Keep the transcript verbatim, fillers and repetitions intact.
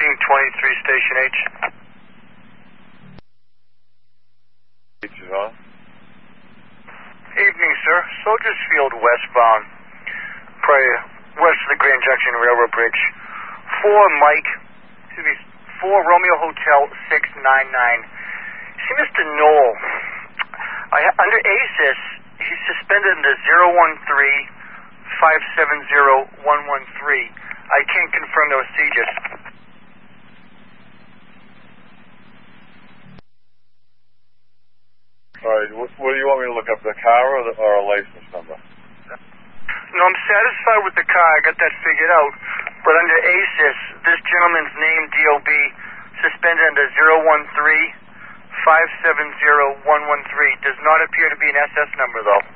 thirteen twenty-three, Station H. H is on. Evening, sir. Soldiers Field westbound. Prior, west of the Grand Junction Railroad Bridge. four Mike, excuse me, four Romeo Hotel six nine nine. See, Mister Knoll, I, under A S I S, he's suspended into zero one three five seven zero one one three. I can't confirm those seizures. All right, what, what do you want me to look up, the car or, the, or a license number? No, I'm satisfied with the car. I got that figured out. But under A S I S, this gentleman's name, D O B, suspended under zero one three five seven zero one one three. Does not appear to be an S S number, though.